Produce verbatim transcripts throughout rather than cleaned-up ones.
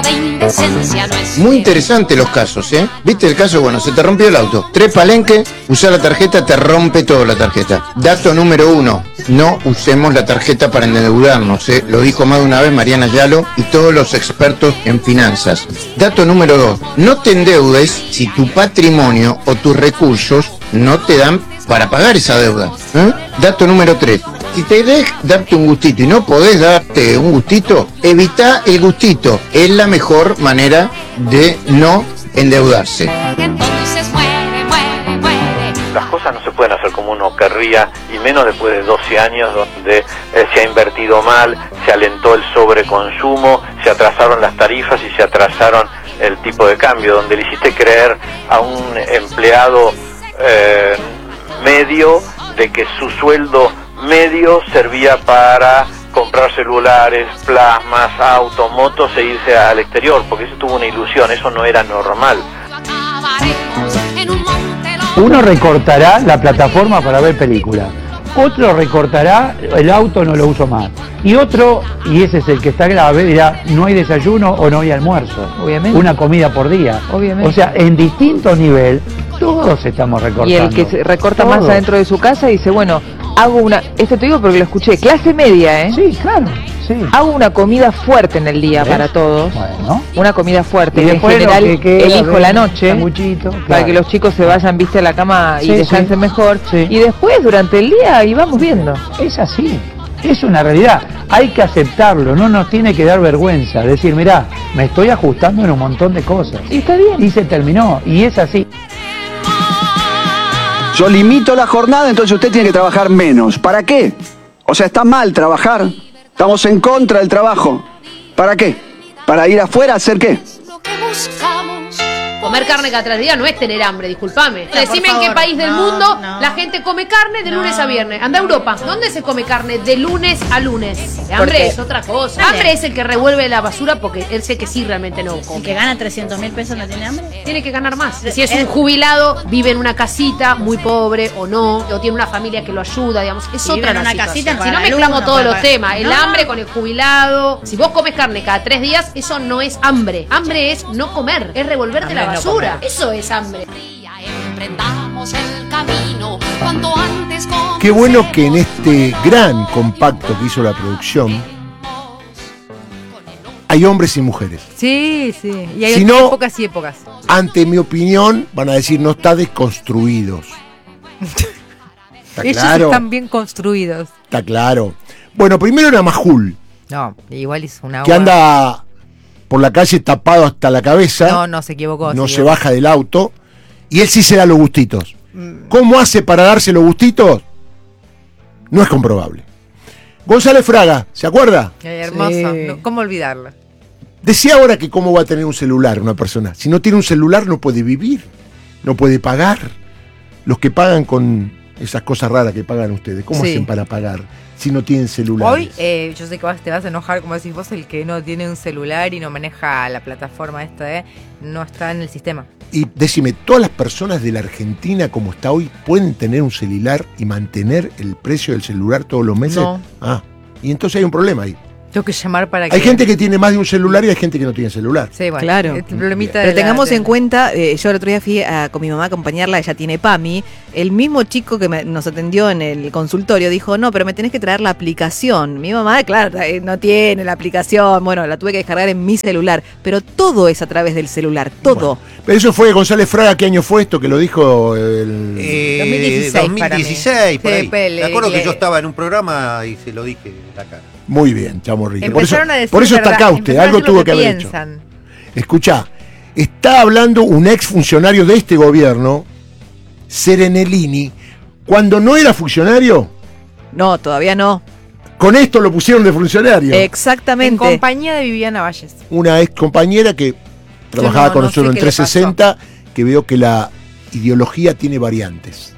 de indecencia no es. Muy interesante los casos, ¿eh? ¿Viste el caso? Bueno, se te rompió el auto. Tres palenques, usa la tarjeta, te rompe todo la tarjeta. Dato número uno, no usemos la tarjeta para endeudarnos, ¿eh? Lo dijo más de una vez Mariana Yalo y todos los expertos en finanzas. Dato número dos, no te endeudes si tu patrimonio o tus recursos no te dan para pagar esa deuda, ¿eh? Dato número tres, si te dejas darte un gustito y no podés darte un gustito, evita el gustito. Es la mejor manera de no endeudarse. Entonces muere, muere, muere. Las cosas no se pueden hacer como uno querría, y menos después de doce años donde eh, se ha invertido mal, se alentó el sobreconsumo, se atrasaron las tarifas y se atrasaron el tipo de cambio, donde le hiciste creer a un empleado eh, medio de que su sueldo medio servía para comprar celulares, plasmas, autos, motos e irse al exterior, porque eso tuvo una ilusión, eso no era normal. Uno recortará la plataforma para ver películas, otro recortará el auto, no lo uso más, y otro, y ese es el que está grave, dirá no hay desayuno o no hay almuerzo, obviamente, una comida por día, obviamente. O sea, en distintos niveles todos estamos recortando. Y el que se recorta todos. Más adentro de su casa dice, bueno, hago una, esto te digo porque lo escuché, clase media, ¿eh? Sí, claro, sí. Hago una comida fuerte en el día, ¿ves? Para todos. Bueno. Una comida fuerte. Y en general que queda, elijo la noche claro. Para que los chicos se vayan, viste, a la cama y sí, descansen sí. mejor. Sí. Y después, durante el día, y vamos viendo. Es así. Es una realidad, hay que aceptarlo, no nos tiene que dar vergüenza, decir, mirá, me estoy ajustando en un montón de cosas. Y está bien. Y se terminó, y es así. Yo limito la jornada, entonces usted tiene que trabajar menos. ¿Para qué? O sea, está mal trabajar. Estamos en contra del trabajo. ¿Para qué? ¿Para ir afuera a hacer qué? Lo que buscamos. Comer carne cada tres días no es tener hambre, discúlpame. No, Decime en qué país del no, mundo no. la gente come carne de No. lunes a viernes. Anda a Europa. ¿Dónde se come carne de lunes a lunes? Hambre es otra cosa. Dale. Hambre es el que revuelve la basura porque él sé que sí realmente no El come. que gana trescientos mil pesos no tiene hambre. Tiene que ganar más. Si es un jubilado, vive en una casita muy pobre o no, o tiene una familia que lo ayuda, digamos, es Si otra vive en la una situación. casita, Si paga no la mezclamos luz, todos no los paga- temas, el No. hambre con el jubilado. Si vos comes carne cada tres días, eso no es hambre. Hambre es no comer, es revolverte Hambre la es no basura. comer. Eso es hambre. Emprendamos el camino cuanto antes con. Qué bueno que en este gran compacto que hizo la producción hay hombres y mujeres. Sí, sí. Y hay Si no- épocas y épocas. Ante mi opinión, van a decir no está desconstruidos. ¿Está Ellos claro? están bien construidos. Está claro. Bueno, primero era Majul, No, igual es una que anda por la calle tapado hasta la cabeza. No, no, se equivocó. no se equivocó. baja del auto y él sí se da los gustitos. ¿Cómo hace para darse los gustitos? No es comprobable. González Fraga, ¿se acuerda? Ay, hermoso. Sí. No, ¿cómo olvidarlo? Decía ahora que cómo va a tener un celular una persona. Si no tiene un celular no puede vivir, no puede pagar. Los que pagan con esas cosas raras que pagan ustedes, ¿cómo Sí. hacen para pagar si no tienen celular? Hoy, eh, yo sé que vas, te vas a enojar, como decís vos, el que no tiene un celular y no maneja la plataforma esta, eh, no está en el sistema. Y decime, ¿todas las personas de la Argentina como está hoy pueden tener un celular y mantener el precio del celular todos los meses? No. Ah, y entonces hay un problema ahí. Tengo que llamar para que... Hay gente que tiene más de un celular y hay gente que no tiene celular. Sí, bueno, Claro. el problemita Pero de la- tengamos de- en cuenta, eh, yo el otro día fui a- con mi mamá a acompañarla, ella tiene PAMI, el mismo chico que me- nos atendió en el consultorio dijo, no, pero me tenés que traer la aplicación. Mi mamá, claro, eh, no tiene la aplicación, bueno, la tuve que descargar en mi celular, pero todo es a través del celular, todo. Bueno, pero eso fue González Fraga, ¿qué año fue esto que lo dijo el... Eh, dos mil dieciséis dos mil para mí. dieciséis, por Sí, ahí. pele- Me acuerdo que le- yo estaba en un programa y se lo dije en la cara. Muy bien, Chamorrito. Por eso, Empezaron a decir por eso está verdad, acá usted, empezaron a algo decir lo tuvo que que haber hecho. piensan. Escuchá, está hablando un ex funcionario de este gobierno, Serenellini, cuando no era funcionario, No, todavía no. con esto lo pusieron de funcionario. En Exactamente. compañía de Viviana Valles. Una ex compañera que trabajaba no- con no nosotros sé en qué le trescientos sesenta, que veo que la ideología tiene variantes.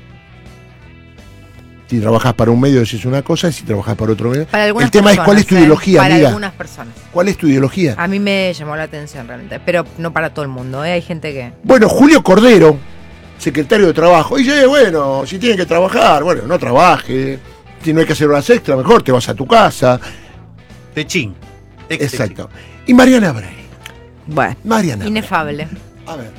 Si trabajas para un medio decís una cosa, y si trabajas para otro medio... Para algunas El tema es cuál es tu personas, ¿eh? ideología, Para amiga. algunas personas. ¿Cuál es tu ideología? A mí me llamó la atención realmente, pero no para todo el mundo, ¿eh? Hay gente que... Bueno, Julio Cordero, secretario de Trabajo, dice, bueno, si tienen que trabajar, bueno, no trabaje. Si no hay que hacer horas extra, mejor te vas a tu casa. Techín. Ex Exacto. Y Mariana Bray. Bueno. Mariana. Inefable. A ver.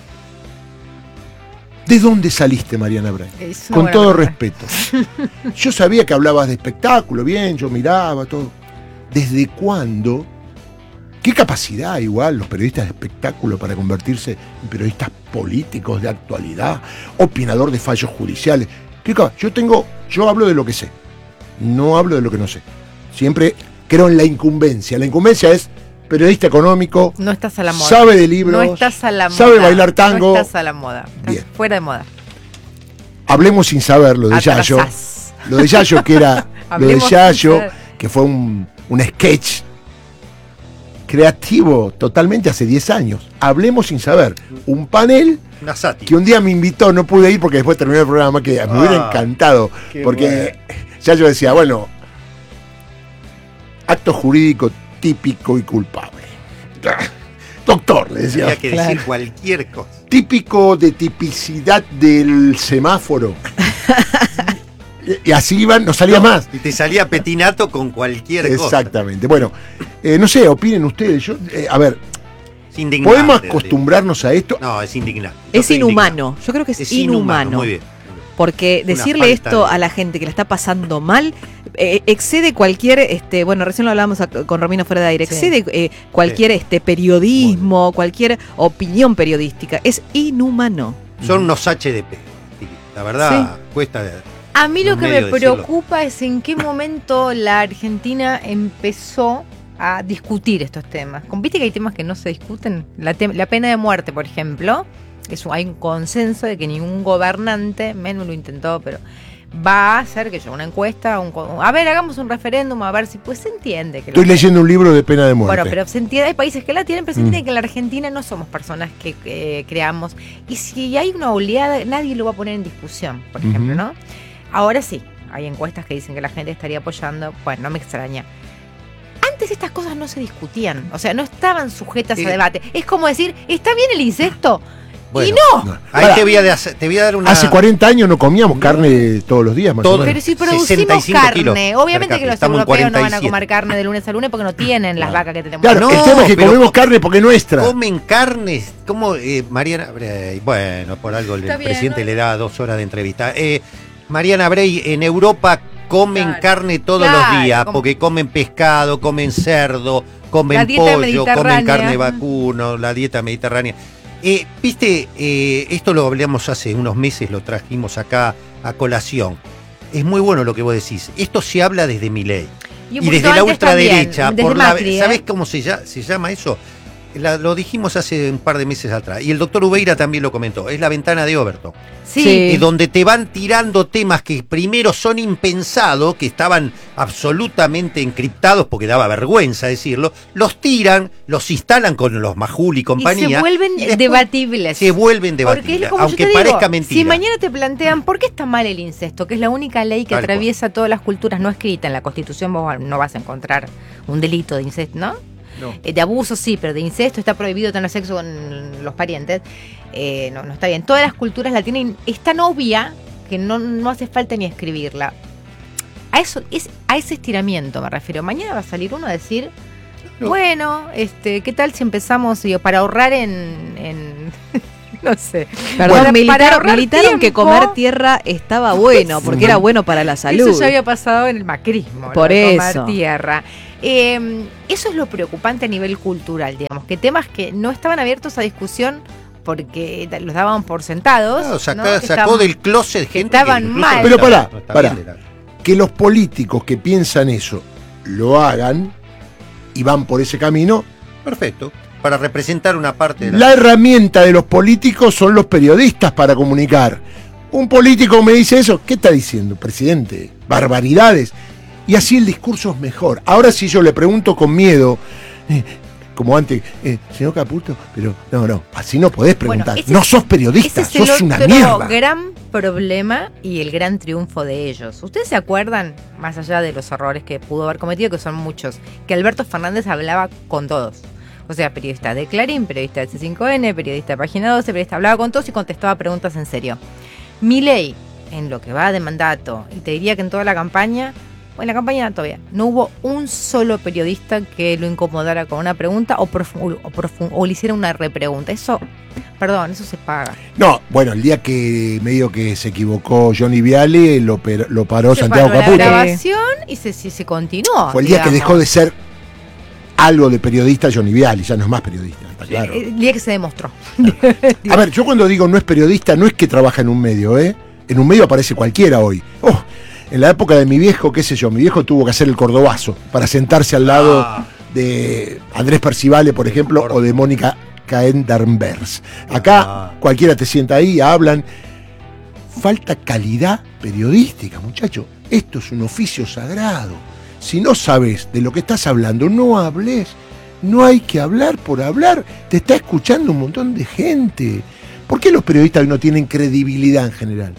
¿De dónde saliste, Mariana Bray? Es una Con buena todo pregunta. respeto. Yo sabía que hablabas de espectáculo, bien, yo miraba todo. ¿Desde cuándo? ¿Qué capacidad igual los periodistas de espectáculo para convertirse en periodistas políticos de actualidad, opinador de fallos judiciales? ¿Qué ca- yo tengo, yo hablo de lo que sé, no hablo de lo que no sé. Siempre creo en la incumbencia. La incumbencia es periodista económico, No estás a la moda. sabe de libros, No estás a la moda. sabe bailar tango. No estás a la moda. Estás Bien. fuera de moda. Hablemos sin saber lo de Yayo. Atrasás. Lo de Yayo que era lo de Hablemos sin Yayo, saber. que fue un, un sketch creativo totalmente hace diez años. Hablemos sin saber. Un panel Una sátira. que un día me invitó, no pude ir porque después terminó el programa, que me hubiera Ah, encantado. qué Porque Yayo decía, bueno, acto jurídico típico y culpable. Doctor, le decía. Había que decir cualquier cosa. Típico de tipicidad del semáforo. y, y así iban, no salía No, más. Y te salía petinato con cualquier cosa. Exactamente. Bueno, eh, no sé, opinen ustedes. Yo, eh, a ver, Es indignante, ¿podemos te acostumbrarnos a esto? No, es indignante. Yo Es estoy inhumano. Yo creo que es, Es inhumano. inhumano, muy bien. Porque Una decirle falta esto de- a la gente que la está pasando mal eh, excede cualquier, este, bueno, recién lo hablábamos a- con Romino fuera de aire, Sí. excede eh, cualquier este periodismo, cualquier opinión periodística. Es inhumano. Son unos H D P. La verdad, cuesta. A mí lo un que me medio decirlo. preocupa es en qué momento la Argentina empezó a discutir estos temas. Con- Viste que hay temas que no se discuten. La, te- la pena de muerte, por ejemplo, es un- hay un consenso de que ningún gobernante, menos lo intentó, pero va a hacer que yo una encuesta, un co- a ver, hagamos un referéndum, a ver si pues se entiende que Estoy la- leyendo un libro de pena de muerte. Bueno, pero se entiende, hay países que la tienen, pero se Mm. entiende que en la Argentina no somos personas que eh, creamos. Y si hay una oleada, nadie lo va a poner en discusión, por ejemplo, Ujú. ¿no? Ahora sí, hay encuestas que dicen que la gente estaría apoyando. Bueno, no me extraña. Antes estas cosas no se discutían, o sea, no estaban sujetas a Eh. debate. Es como decir, ¿está bien el incesto? Bueno, y no. No. Ahí Pará, te voy, a, de- te voy a dar una. Hace cuarenta años no comíamos carne todos los días, más Todo. o menos. Pero si sesenta y producimos cinco kilos carne, per obviamente que cápita. los Estamos en europeos no van a cuarenta y siete. comer carne de lunes a lunes porque no tienen las vacas que tenemos. Claro, No, el tema es que pero comemos co- carne porque es nuestra. Comen carnes. ¿Cómo, eh, Mariana? Bray, bueno, por algo el Está bien, presidente ¿no? le da dos horas de entrevista. Eh, Mariana Bray, en Europa comen Claro. carne todos Claro, los días, como- porque comen pescado, comen cerdo, La comen dieta pollo, mediterránea. comen carne vacuno, la dieta mediterránea. Eh, Viste, eh, esto lo hablamos hace unos meses, lo trajimos acá a colación. Es muy bueno lo que vos decís. Esto se habla desde Milei. Y un Y desde poquito la antes ultraderecha, también, por desde la, Macri, ¿eh? ¿sabés cómo se llama, se llama eso? La- lo dijimos hace un par de meses atrás. Y el doctor Ubeira también lo comentó. Es la ventana de Overton. Sí. Sí. Y donde te van tirando temas que primero son impensados, que estaban absolutamente encriptados porque daba vergüenza decirlo, los tiran, los instalan con los Majul y compañía. Y se vuelven y después debatibles. Se vuelven Porque debatibles, es como yo aunque te digo, parezca mentira. si mañana te plantean por qué está mal el incesto, que es la única ley que Tal cual. atraviesa todas las culturas no escrita en la Constitución, vos no vas a encontrar un delito de incesto, ¿no? No. Eh, de abuso sí, pero de incesto está prohibido tener sexo con los parientes. Eh, no, no está bien. Todas las culturas la tienen, es tan obvia que no, no hace falta ni escribirla. A eso, es, a ese estiramiento me refiero. Mañana va a salir uno a decir, No. bueno, este, ¿qué tal si empezamos digo, para ahorrar en, en no sé. Perdón, Para- militar- para ahorrar militaron que tiempo. comer tierra estaba bueno, porque era bueno para la salud. Eso ya había pasado en el macrismo, lo Por de comer eso. tierra. Eh, eso es lo preocupante a nivel cultural, digamos, que temas que no estaban abiertos a discusión porque los daban por sentados. Claro, saca- ¿no? Que sacó estaban- del closet que gente estaban incluso mal. no Pero está- pará, no está pará. bien de la- Que los políticos que piensan eso lo hagan y van por ese camino. Perfecto. Para representar una parte de la... La herramienta de los políticos son los periodistas para comunicar. Un político me dice eso, ¿qué está diciendo, presidente? Barbaridades. Y así el discurso es mejor. Ahora sí yo le pregunto con miedo, eh, como antes, eh, señor Caputo, pero no, no, así no podés Bueno, preguntar. ese no es- sos periodista, Ese es sos el una otro mierda. gran problema y el gran triunfo de ellos. ¿Ustedes se acuerdan, más allá de los errores que pudo haber cometido, que son muchos, que Alberto Fernández hablaba con todos? O sea, periodista de Clarín, periodista de C cinco N, periodista de Página doce, periodista hablaba con todos y contestaba preguntas en serio. Milei, en lo que va de mandato, y te diría que en toda la campaña, en la campaña todavía, no hubo un solo periodista que lo incomodara con una pregunta o, profu- o, profu- o le hiciera una repregunta. Eso, perdón, eso se paga. No, bueno, el día que medio que se equivocó Johnny Viale, lo, per- lo paró Se Santiago paró la Caputo. grabación y se, se, se continuó. Fue el día digamos. que dejó de ser algo de periodista Johnny Viale, ya no es más periodista, está claro. El día que se demostró. A ver, yo cuando digo no es periodista, no es que trabaja en un medio, ¿eh? En un medio aparece cualquiera hoy. Oh, en la época de mi viejo, qué sé yo, mi viejo tuvo que hacer el cordobazo para sentarse al lado Ah. de Andrés Percivale, por ejemplo, o de Mónica Caendarnbers. Acá Ah. cualquiera te sienta ahí, hablan. Falta calidad periodística, muchacho. Esto es un oficio sagrado. Si no sabes de lo que estás hablando, no hables. No hay que hablar por hablar. Te está escuchando un montón de gente. ¿Por qué los periodistas hoy no tienen credibilidad en general?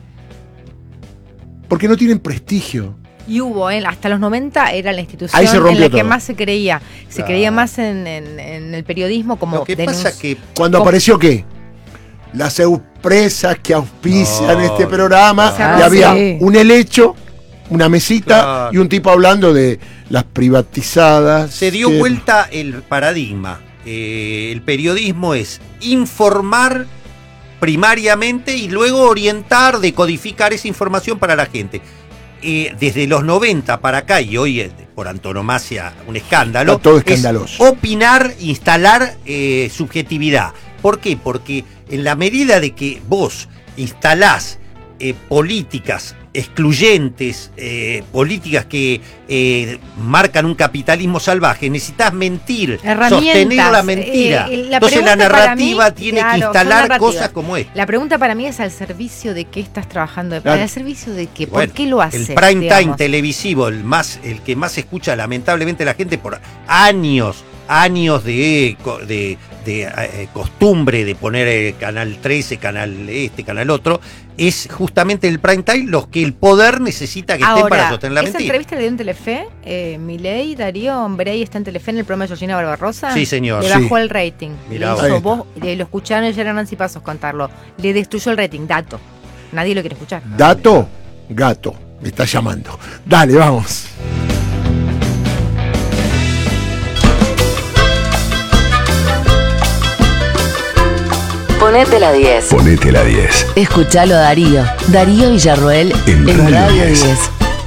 Porque no tienen prestigio. Y hubo, ¿eh? Hasta los noventa era la institución Ahí se en rompió la que todo. más se creía. Se Claro. creía más en, en- en el periodismo como Lo que denunci- pasa que Cuando ¿Cómo? apareció qué? Las empresas que auspician No, este programa, claro. y había Sí. un helecho, una mesita Claro. y un tipo hablando de las privatizadas. se dio que- vuelta el paradigma. Eh, el periodismo es informar primariamente y luego orientar, decodificar esa información para la gente. Eh, desde los noventa para acá, y hoy es por antonomasia un escándalo, Está todo es escandaloso. opinar, instalar eh, subjetividad. ¿Por qué? Porque en la medida de que vos instalás eh, políticas excluyentes, eh, políticas que eh, marcan un capitalismo salvaje, necesitas mentir, Herramientas, sostener la mentira. eh, la Entonces la pregunta para narrativa mí, tiene claro, que son instalar narrativas. cosas como esta. La pregunta para mí es al servicio de qué estás trabajando. Claro. ¿Al servicio de qué? ¿Por Bueno, qué lo haces? El prime time digamos? televisivo, el más, el que más escucha lamentablemente la gente por años, años de, co- de, de, eh, costumbre de poner eh, canal trece, canal este, canal otro, es justamente el prime time los que el poder necesita que estén para Ahora, sostener la esa mentira. entrevista le dio en Telefe, eh, Milei, Darío Ombrey está en Telefe en el programa de Georgina Barbarosa. Sí, señor. Le Sí. bajó el rating. Mirá Le vos. Ahí hizo está. vos, le- lo escucharon ayer a Nancy Pasos contarlo. Le destruyó el rating, dato. Nadie lo quiere escuchar. Dato, gato, me está llamando. Dale, vamos. Ponete la diez. Ponete la diez. Escuchalo a Darío. Darío Villarroel En en Radio Radio diez. diez.